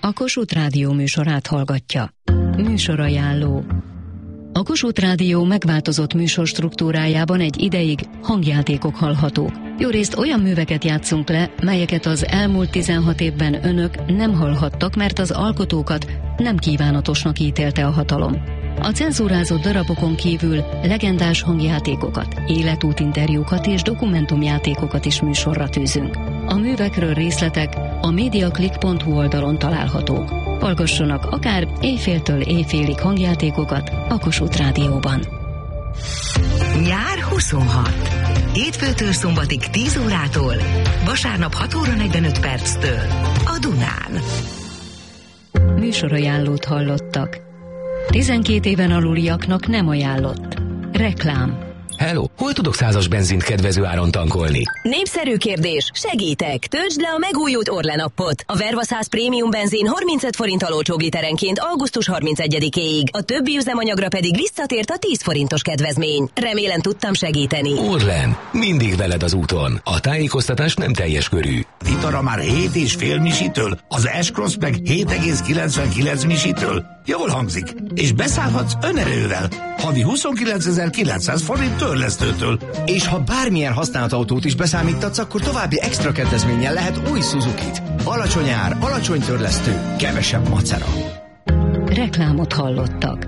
a Kossuth Rádió műsorát hallgatja. Műsorajánló. A Kossuth Rádió megváltozott műsorstruktúrájában egy ideig hangjátékok hallhatók. Jórészt olyan műveket játszunk le, melyeket az elmúlt 16 évben önök nem hallhattak, mert az alkotókat nem kívánatosnak ítélte a hatalom. A cenzúrázott darabokon kívül legendás hangjátékokat, életútinterjúkat és dokumentumjátékokat is műsorra tűzünk. A művekről részletek a mediaclick.hu oldalon találhatók. Hallgassanak akár éjféltől éjfélig hangjátékokat a Kossuth Rádióban. Nyár 26. Hétfőtől szombatig 10 órától, vasárnap 6 óra 45 perctől a Dunán. Műsorajánlót hallottak. 12 éven aluliaknak nem ajánlott. Reklám. Hello, hol tudok 100-as benzint kedvező áron tankolni? Népszerű kérdés, segítek! Töltsd le a megújult Orlen appot. A Verva 100 prémium benzin 35 forint olcsóbb literenként augusztus 31-éig. A többi üzemanyagra pedig visszatért a 10 forintos kedvezmény. Remélem tudtam segíteni. Orlen, mindig veled az úton. A tájékoztatás nem teljes körű. Vitora már 7,5 misitől, az S-Cross meg 7,99 misitől. Jól hangzik, és beszállhatsz önerővel. Havi 29.900 forint törlesztőtől. És ha bármilyen használt autót is beszámítatsz, akkor további extra kedvezménnyel lehet új Suzukit. Alacsony ár, alacsony törlesztő, kevesebb macera. Reklámot hallottak.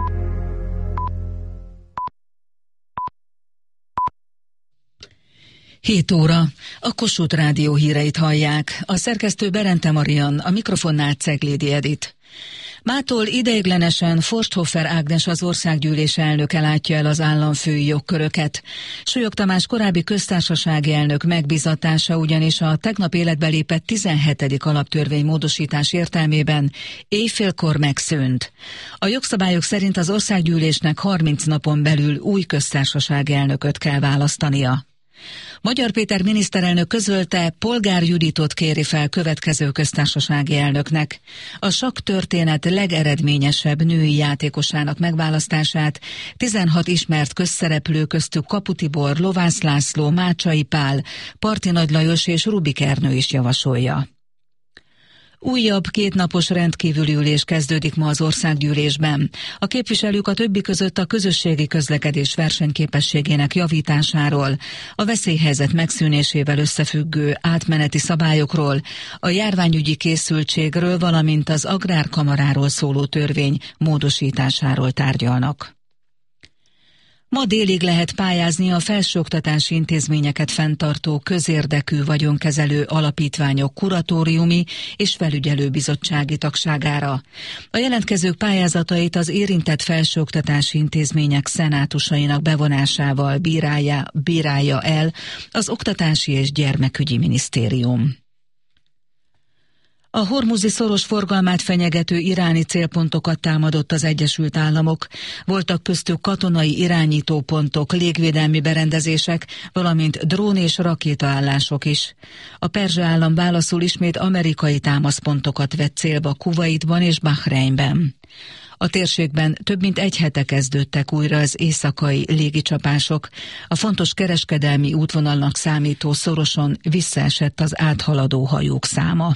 Hét óra. A Kossuth Rádió híreit hallják. A szerkesztő Berente Marian, a mikrofonnál Ceglédi Edit. Mától ideiglenesen Forsthofer Ágnes az országgyűlés elnöke látja el az államfői jogköröket. Súlyog Tamás korábbi köztársasági elnök megbízatása ugyanis a tegnap életbe lépett 17. alaptörvény módosítás értelmében éjfélkor megszűnt. A jogszabályok szerint az országgyűlésnek 30 napon belül új köztársasági elnököt kell választania. Magyar Péter miniszterelnök közölte, Polgár Juditot kéri fel következő köztársasági elnöknek. A sakktörténet legeredményesebb női játékosának megválasztását 16 ismert közszereplő köztük Kapu Tibor, Lovász László, Mácsai Pál, Parti Nagy Lajos és Rubik Ernő is javasolja. Újabb kétnapos rendkívüli ülés kezdődik ma az országgyűlésben. A képviselők a többi között a közösségi közlekedés versenyképességének javításáról, a veszélyhelyzet megszűnésével összefüggő átmeneti szabályokról, a járványügyi készültségről, valamint az agrárkamaráról szóló törvény módosításáról tárgyalnak. Ma délig lehet pályázni a felsőoktatási intézményeket fenntartó közérdekű vagyonkezelő alapítványok kuratóriumi és felügyelőbizottsági tagságára. A jelentkezők pályázatait az érintett felsőoktatási intézmények szenátusainak bevonásával bírálja el az Oktatási és Gyermekügyi Minisztérium. A hormuzi szoros forgalmát fenyegető iráni célpontokat támadott az Egyesült Államok. Voltak köztük katonai irányítópontok, légvédelmi berendezések, valamint drón- és rakétaállások is. A perzsa állam válaszul ismét amerikai támaszpontokat vett célba Kuwaitban és Bahreinben. A térségben több mint egy hete kezdődtek újra az éjszakai légicsapások. A fontos kereskedelmi útvonalnak számító szoroson visszaesett az áthaladó hajók száma.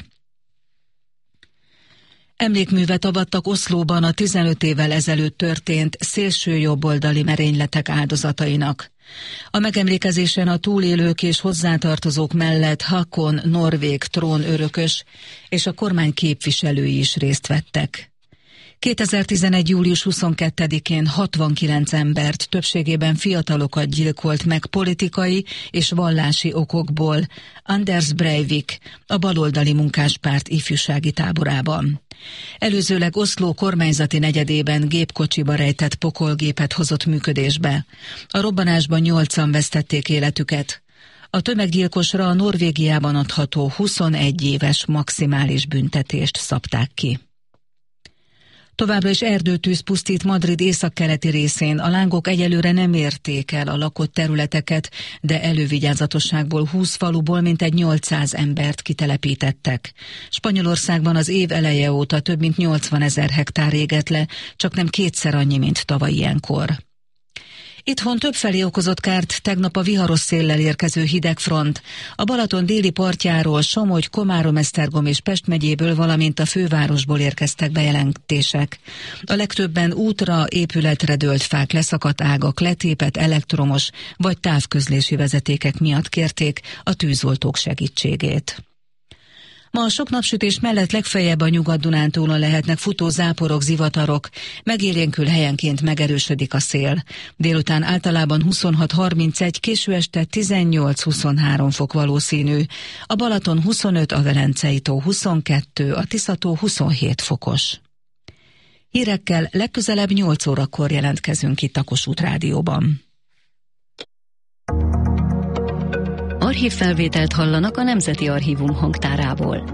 Emlékművet avattak Oszlóban a 15 évvel ezelőtt történt szélsőjobboldali merényletek áldozatainak. A megemlékezésen a túlélők és hozzátartozók mellett Hakon norvég trónörökös és a kormány képviselői is részt vettek. 2011. július 22-én 69 embert, többségében fiatalokat gyilkolt meg politikai és vallási okokból Anders Breivik, a baloldali munkáspárt ifjúsági táborában. Előzőleg Oszló kormányzati negyedében gépkocsiba rejtett pokolgépet hozott működésbe. A robbanásban 8-an vesztették életüket. A tömeggyilkosra a Norvégiában adható 21 éves maximális büntetést szabták ki. Továbbra is erdőtűz pusztít Madrid északkeleti részén. A lángok egyelőre nem érték el a lakott területeket, de elővigyázatosságból 20 faluból mintegy 800 embert kitelepítettek. Spanyolországban az év eleje óta több mint 80 000 hektár égett le, csak nem kétszer annyi, mint tavaly ilyenkor. Itthon többfelé okozott kárt tegnap a viharos széllel érkező hidegfront. A Balaton déli partjáról, Somogy, Komárom, Esztergom és Pest megyéből, valamint a fővárosból érkeztek bejelentések. A legtöbben útra, épületre dőlt fák, leszakadt ágak, letépett elektromos vagy távközlési vezetékek miatt kérték a tűzoltók segítségét. Ma a sok napsütés mellett legfeljebb a Nyugat-Dunántúlon lehetnek futó záporok, zivatarok, megélénkül helyenként megerősödik a szél. Délután általában 26-31, késő este 18-23 fok valószínű. A Balaton 25, a Velencei tó 22, a Tisza-tó 27 fokos. Hírekkel legközelebb 8 órakor jelentkezünk itt a Kossuth Rádióban. Archívfelvételt hallanak a Nemzeti Archívum hangtárából.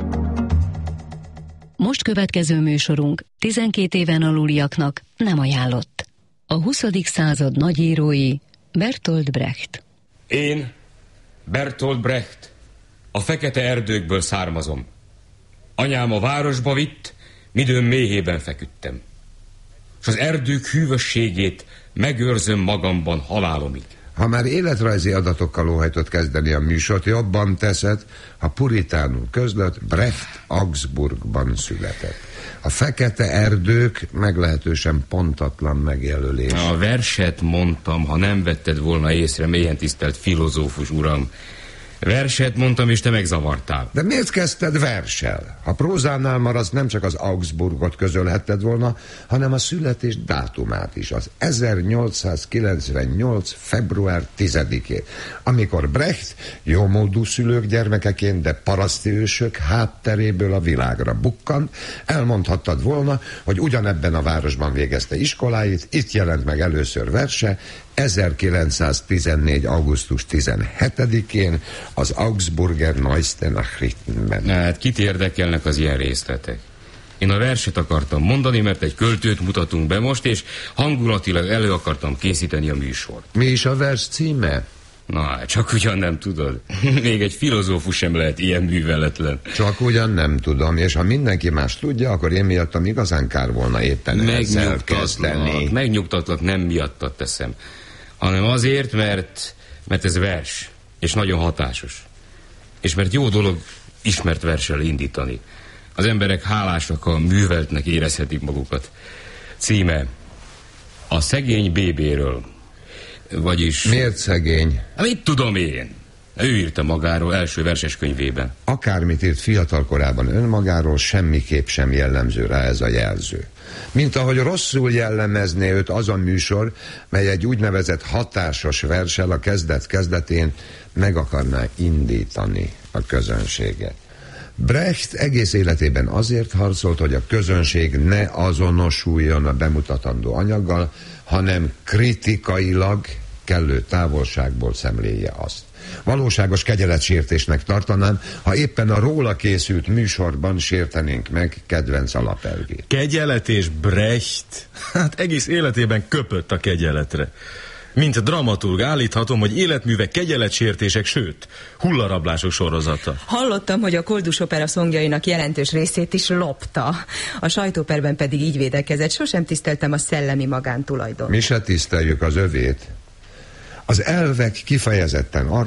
Most következő műsorunk 12 éven aluliaknak nem ajánlott. A 20. század nagyírói Bertolt Brecht. Én, Bertolt Brecht, a fekete erdőkből származom. Anyám a városba vitt, midőn méhében feküdtem. És az erdők hűvösségét megőrzöm magamban halálomig. Ha már életrajzi adatokkal óhajtott kezdeni a műsort, jobban teszed, ha puritánul közlött, Brecht Augsburgban született. A fekete erdők meglehetősen pontatlan megjelölés. A verset mondtam, ha nem vetted volna észre, mélyen tisztelt filozófus uram. Verset mondtam, és te megzavartál. De miért kezdted verssel? Ha prózánál maradsz, nem csak az Augsburgot közölhetted volna, hanem a születés dátumát is, az 1898. február 10-ét, amikor Brecht jómódú szülők gyermekeként, de paraszti ősök hátteréből a világra bukkant. Elmondhattad volna, hogy ugyanebben a városban végezte iskoláit, itt jelent meg először verse, 1914. augusztus 17-én az Augsburger Neueste Nachrichtenben. Hát kit érdekelnek az ilyen részletek? Én a verset akartam mondani, mert egy költőt mutatunk be most, és hangulatilag elő akartam készíteni a műsort. Mi is a vers címe? Na, csak ugyan nem tudod. Még egy filozófus sem lehet ilyen műveletlen. Csak ugyan nem tudom, és ha mindenki más tudja, akkor én miattam igazán kár volna éppen ezzel kezdeni. Megnyugtatlak, nem miattad teszem, hanem azért, mert ez vers, és nagyon hatásos. És mert jó dolog ismert verssel indítani. Az emberek hálásak, ha műveltnek érezhetik magukat. Címe: A szegény bébéről. Vagyis... Miért szegény? Mit tudom én? Ő írta magáról első verses könyvében. Akármit írt fiatal korában önmagáról, semmiképp sem jellemző rá ez a jelző. Mint ahogy rosszul jellemezné őt az a műsor, mely egy úgynevezett hatásos verssel a kezdet-kezdetén meg akarná indítani a közönséget. Brecht egész életében azért harcolt, hogy a közönség ne azonosuljon a bemutatandó anyaggal, hanem kritikailag kellő távolságból szemléje azt. Valóságos kegyeletsértésnek tartanám, ha éppen a róla készült műsorban sértenénk meg kedvenc alapelvét. Kegyelet és Brecht? Hát egész életében köpött a kegyeletre. Mint dramaturg állíthatom, hogy életműve kegyeletsértések, sőt, hullarablások sorozata. Hallottam, hogy a Koldus Opera szongjainak jelentős részét is lopta. A sajtóperben pedig így védekezett: sosem tiszteltem a szellemi magántulajdon. Mi se tiszteljük az övét. Az elvek kifejezetten arra